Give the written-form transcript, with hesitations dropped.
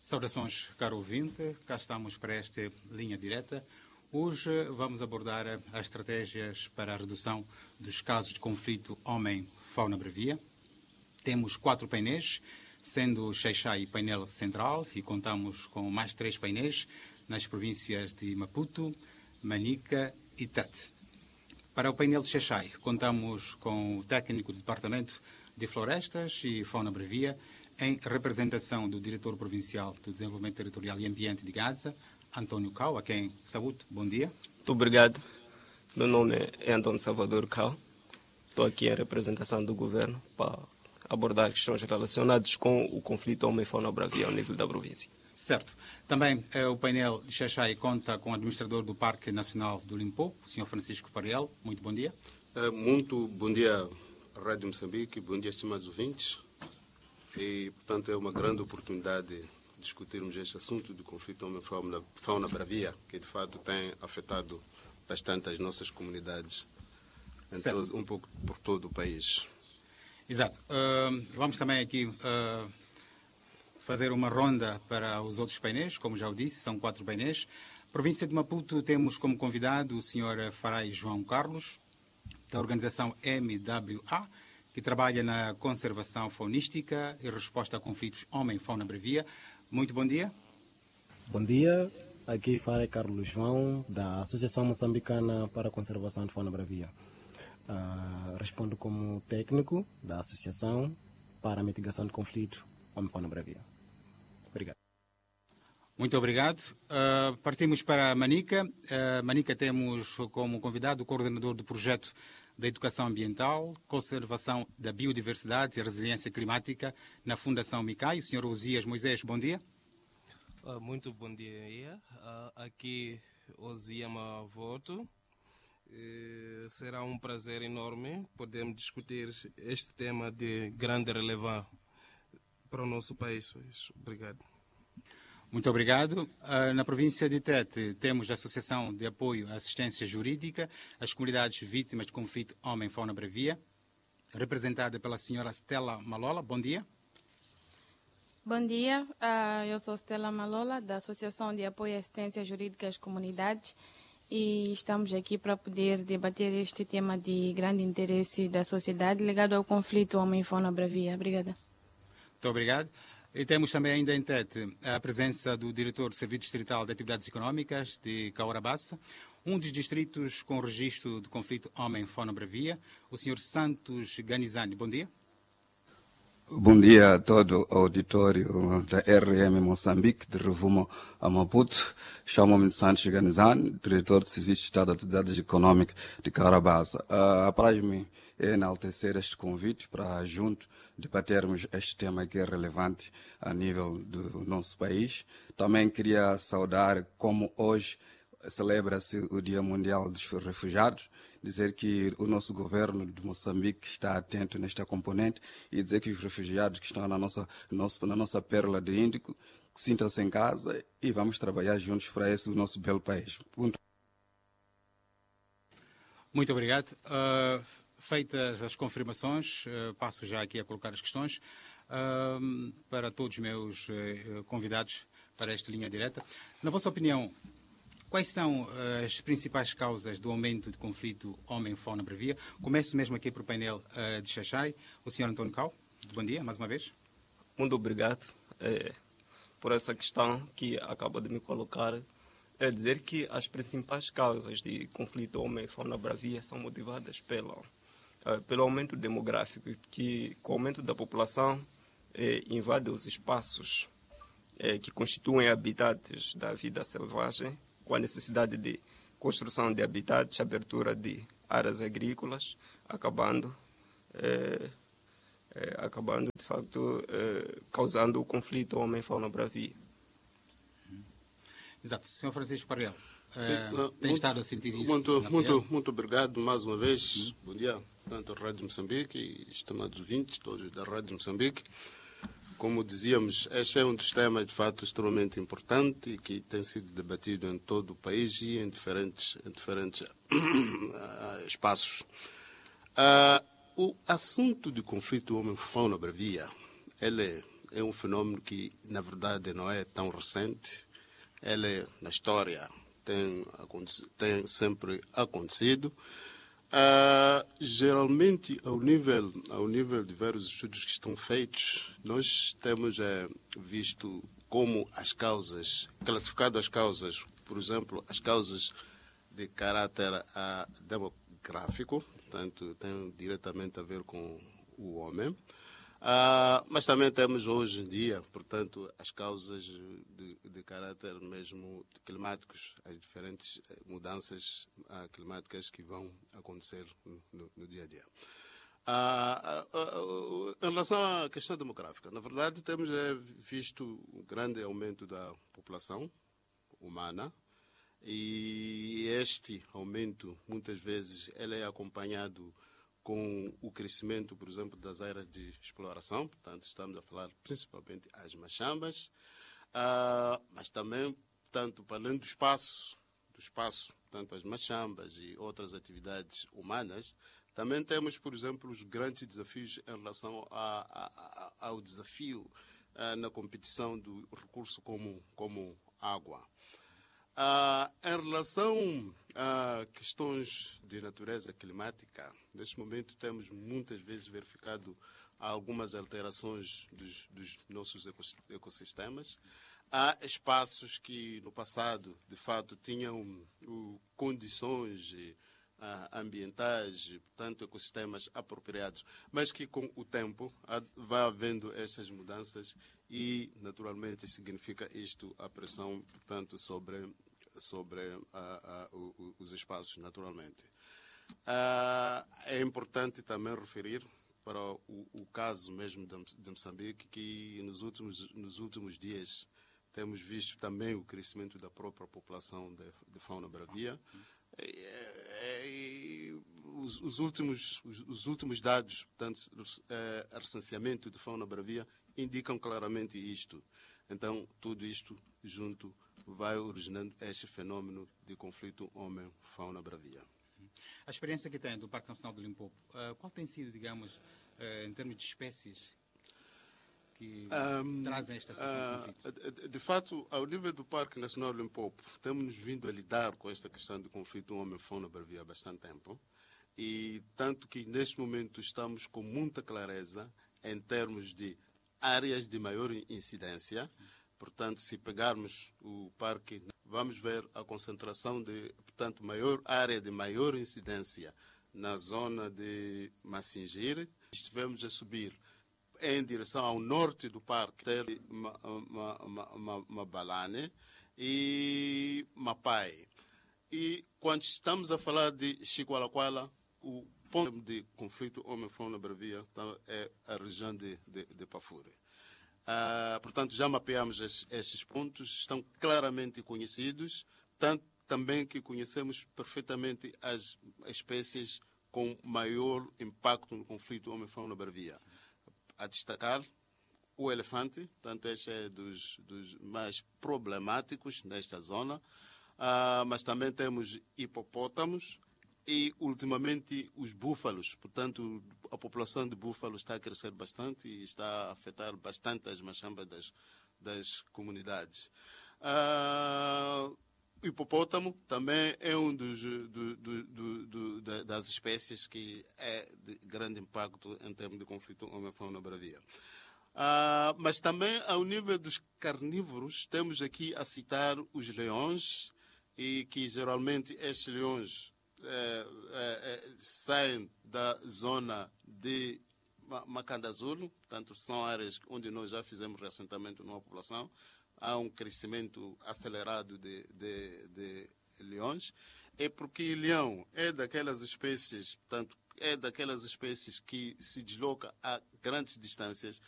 Saudações, caro ouvinte, cá estamos para esta linha direta. Hoje vamos abordar as estratégias para a redução dos casos de conflito homem-fauna bravia. Temos 4 painéis, sendo o Xai-Xai painel central, e contamos com mais 3 painéis nas províncias de Maputo, Manica e Tete. Para o painel de Xai-Xai, contamos com o técnico do Departamento de Florestas e Fauna Bravia, em representação do Diretor Provincial de Desenvolvimento Territorial e Ambiente de Gaza, António Cao, a quem saúde. Bom dia. Muito obrigado. Meu nome é Antônio Salvador Cao. Estou aqui em representação do Governo para abordar questões relacionadas com o conflito homem-fauna bravia ao nível da província. Certo. Também o painel de Xai-Xai conta com o administrador do Parque Nacional do Limpopo, o Sr. Francisco Pariel. Muito bom dia. Muito bom dia, Rádio Moçambique. Bom dia, estimados ouvintes. E, portanto, é uma grande oportunidade de discutirmos este assunto do conflito homem-fauna bravia, que de fato tem afetado bastante as nossas comunidades, um pouco por todo o país. Exato. Vamos também aqui fazer uma ronda para os outros painéis, como já o disse, são 4 painéis. Província de Maputo, temos como convidado o Sr. Farai João Carlos, da organização MWA, que trabalha na conservação faunística e resposta a conflitos homem-fauna bravia. Muito bom dia. Bom dia, aqui Farai Carlos João, da Associação Moçambicana para a Conservação de Fauna Bravia. Respondo como técnico da Associação para a Mitigação de Conflito homem-fauna bravia. Obrigado. Muito obrigado. Partimos para Manica. Manica temos como convidado o coordenador do projeto da Educação Ambiental, Conservação da Biodiversidade e Resiliência Climática na Fundação MICAI, o Sr. Osias Moisés. Bom dia. Muito bom dia. Aqui Osias Voto. Será um prazer enorme podermos discutir este tema de grande relevância para o nosso país. Obrigado. Muito obrigado. Na província de Tete, temos a Associação de Apoio à Assistência Jurídica às Comunidades Vítimas de Conflito Homem-Fauna Bravia, representada pela senhora Stella Malola. Bom dia. Bom dia. Eu sou Stella Malola, da Associação de Apoio à Assistência Jurídica às Comunidades, e estamos aqui para poder debater este tema de grande interesse da sociedade ligado ao conflito homem-fauna bravia. Obrigada. Muito obrigado. E temos também ainda em Tete a presença do diretor do Serviço Distrital de Atividades Económicas de Caurabassa, um dos distritos com registro de conflito homem-fauna bravia, o Sr. Santos Ganizani. Bom dia. Bom dia a todo o auditório da RM Moçambique, de Revumo a Maputo. Chamo-me Santos Ganizani, diretor do Serviço Distrital de Atividades Económicas de Caurabassa. Apraz-me enaltecer este convite para junto debatermos este tema que é relevante a nível do nosso país. Também queria saudar como hoje celebra-se o Dia Mundial dos Refugiados, dizer que o nosso governo de Moçambique está atento nesta componente e dizer que os refugiados que estão na nossa pérola de Índico sintam-se em casa e vamos trabalhar juntos para esse nosso belo país. Muito obrigado. Feitas as confirmações, passo já aqui a colocar as questões para todos os meus convidados para esta linha direta. Na vossa opinião, quais são as principais causas do aumento de conflito homem-fauna bravia? Começo mesmo aqui para o painel de Xai-Xai. O Sr. António Cao, bom dia, mais uma vez. Muito obrigado por essa questão que acaba de me colocar. É dizer que as principais causas de conflito homem-fauna bravia são motivadas pelo aumento demográfico, que com o aumento da população invade os espaços que constituem habitats da vida selvagem, com a necessidade de construção de habitats, abertura de áreas agrícolas, acabando de facto causando o conflito homem-fauna bravia. Exato. Sr. Francisco Pariel, tem estado a sentir isso? Muito obrigado mais uma vez. Bom dia, tanto a Rádio Moçambique e estimados ouvintes, todos da Rádio Moçambique. Como dizíamos, este é um dos temas de fato extremamente importante e que tem sido debatido em todo o país e em diferentes espaços. O assunto do conflito homem-fauna bravia, ele é um fenômeno que, na verdade, não é tão recente. Ele, na história, tem sempre acontecido. Geralmente, ao nível de vários estudos que estão feitos, nós temos visto como as causas, classificado as causas, por exemplo, as causas de caráter demográfico, portanto, tem diretamente a ver com o homem. Mas também temos hoje em dia, portanto, as causas de caráter mesmo climáticos, as diferentes mudanças climáticas que vão acontecer no dia a dia. Em relação à questão demográfica, na verdade temos visto um grande aumento da população humana, e este aumento muitas vezes ele é acompanhado com o crescimento, por exemplo, das áreas de exploração. Portanto, estamos a falar principalmente as machambas, mas também, tanto para além do espaço, tanto as machambas e outras atividades humanas, também temos, por exemplo, os grandes desafios em relação ao desafio na competição do recurso como água. Em relação a questões de natureza climática, neste momento temos muitas vezes verificado algumas alterações dos nossos ecossistemas. Há espaços que no passado, de fato, tinham condições ambientais, portanto, ecossistemas apropriados, mas que com o tempo vai havendo essas mudanças e, naturalmente, significa isto a pressão, portanto, sobre os espaços, naturalmente. É importante também referir para o caso mesmo de Moçambique, que nos últimos dias temos visto também o crescimento da própria população de fauna bravia. Os últimos dados, portanto, recenseamento de fauna bravia, indicam claramente isto. Então, tudo isto junto vai originando este fenômeno de conflito homem-fauna bravia. A experiência que tem do Parque Nacional do Limpopo, qual tem sido, digamos, em termos de espécies que trazem esta situação de conflito? De fato, ao nível do Parque Nacional do Limpopo, temos vindo a lidar com esta questão de conflito homem-fauna bravia há bastante tempo, e tanto que neste momento estamos com muita clareza em termos de áreas de maior incidência. Portanto, se pegarmos o parque, vamos ver a concentração de, portanto, maior área de maior incidência na zona de Massingir. Estivemos a subir em direção ao norte do parque, ter Mabalane e Mapai. E quando estamos a falar de Chicoalaquala, o ponto de conflito homem-fauna bravia é a região de Pafure. Portanto, já mapeamos esses pontos, estão claramente conhecidos, tanto também que conhecemos perfeitamente as espécies com maior impacto no conflito homem-fauna bravia. A destacar o elefante, portanto, este é dos mais problemáticos nesta zona, mas também temos hipopótamos e, ultimamente, os búfalos. Portanto, a população de búfalos está a crescer bastante e está a afetar bastante as machambas das comunidades. O hipopótamo também é um das espécies que é de grande impacto em termos de conflito homem-fauna bravia. Mas também, ao nível dos carnívoros, temos aqui a citar os leões, e que geralmente estes leões saem da zona de Macanda Azul, portanto são áreas onde nós já fizemos reassentamento numa população. Há um crescimento acelerado de leões, é porque leão é daquelas espécies, portanto, que se desloca a grandes distâncias